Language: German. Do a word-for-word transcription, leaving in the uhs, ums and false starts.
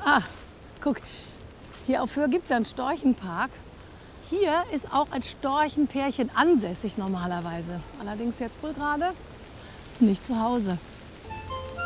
Ah, guck, hier auf Höhe gibt es ja einen Storchenpark. Hier ist auch ein Storchenpärchen ansässig normalerweise. Allerdings jetzt wohl gerade nicht zu Hause.